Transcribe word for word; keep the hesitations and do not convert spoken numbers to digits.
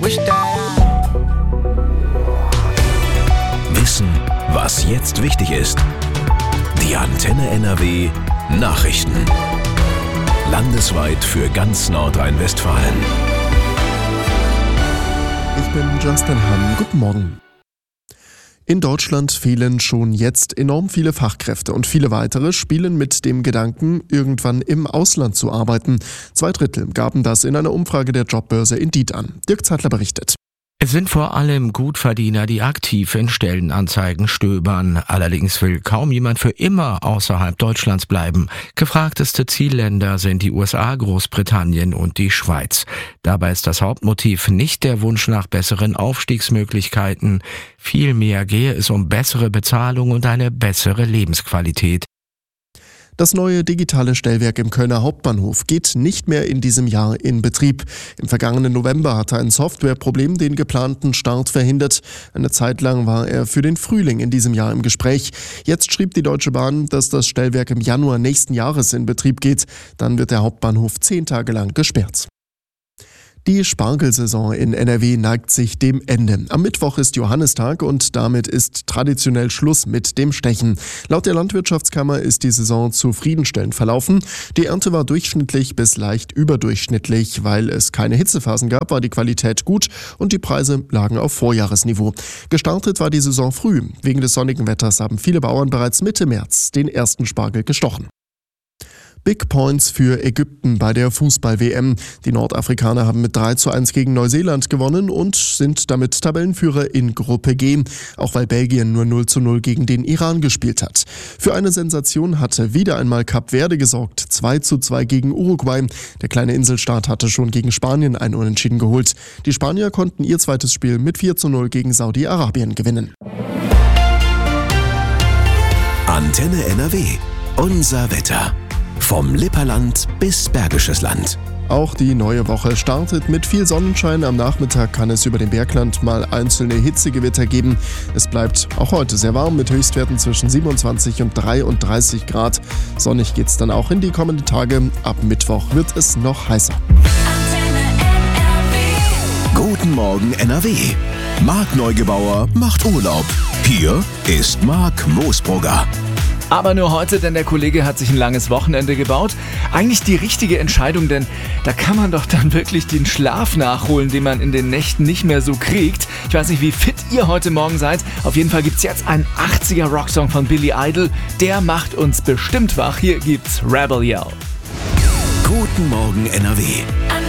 Wissen, was jetzt wichtig ist. Die Antenne N R W Nachrichten. Landesweit für ganz Nordrhein-Westfalen. Ich bin Justin Hamm. Guten Morgen. In Deutschland fehlen schon jetzt enorm viele Fachkräfte und viele weitere spielen mit dem Gedanken, irgendwann im Ausland zu arbeiten. Zwei Drittel gaben das in einer Umfrage der Jobbörse Indeed an. Dirk Zeitler berichtet. Es sind vor allem Gutverdiener, die aktiv in Stellenanzeigen stöbern. Allerdings will kaum jemand für immer außerhalb Deutschlands bleiben. Gefragteste Zielländer sind die U S A, Großbritannien und die Schweiz. Dabei ist das Hauptmotiv nicht der Wunsch nach besseren Aufstiegsmöglichkeiten. Vielmehr gehe es um bessere Bezahlung und eine bessere Lebensqualität. Das neue digitale Stellwerk im Kölner Hauptbahnhof geht nicht mehr in diesem Jahr in Betrieb. Im vergangenen November hatte ein Softwareproblem den geplanten Start verhindert. Eine Zeit lang war er für den Frühling in diesem Jahr im Gespräch. Jetzt schrieb die Deutsche Bahn, dass das Stellwerk im Januar nächsten Jahres in Betrieb geht. Dann wird der Hauptbahnhof zehn Tage lang gesperrt. Die Spargelsaison in N R W neigt sich dem Ende. Am Mittwoch ist Johannistag und damit ist traditionell Schluss mit dem Stechen. Laut der Landwirtschaftskammer ist die Saison zufriedenstellend verlaufen. Die Ernte war durchschnittlich bis leicht überdurchschnittlich. Weil es keine Hitzephasen gab, war die Qualität gut und die Preise lagen auf Vorjahresniveau. Gestartet war die Saison früh. Wegen des sonnigen Wetters haben viele Bauern bereits Mitte März den ersten Spargel gestochen. Big Points für Ägypten bei der Fußball-W M. Die Nordafrikaner haben mit drei zu eins gegen Neuseeland gewonnen und sind damit Tabellenführer in Gruppe G, auch weil Belgien nur null zu null gegen den Iran gespielt hat. Für eine Sensation hatte wieder einmal Kap Verde gesorgt, zwei zu zwei gegen Uruguay. Der kleine Inselstaat hatte schon gegen Spanien ein Unentschieden geholt. Die Spanier konnten ihr zweites Spiel mit vier zu null gegen Saudi-Arabien gewinnen. Antenne N R W. Unser Wetter. Vom Lipperland bis Bergisches Land. Auch die neue Woche startet mit viel Sonnenschein. Am Nachmittag kann es über dem Bergland mal einzelne Hitzegewitter geben. Es bleibt auch heute sehr warm mit Höchstwerten zwischen siebenundzwanzig und dreiunddreißig Grad. Sonnig geht's dann auch in die kommenden Tage. Ab Mittwoch wird es noch heißer. Guten Morgen N R W. Marc Neugebauer macht Urlaub. Hier ist Marc Moosbrugger. Aber nur heute, denn der Kollege hat sich ein langes Wochenende gebaut. Eigentlich die richtige Entscheidung, denn da kann man doch dann wirklich den Schlaf nachholen, den man in den Nächten nicht mehr so kriegt. Ich weiß nicht, wie fit ihr heute Morgen seid. Auf jeden Fall gibt's jetzt einen achtziger Rocksong von Billy Idol. Der macht uns bestimmt wach. Hier gibt's Rebel Yell. Guten Morgen N R W.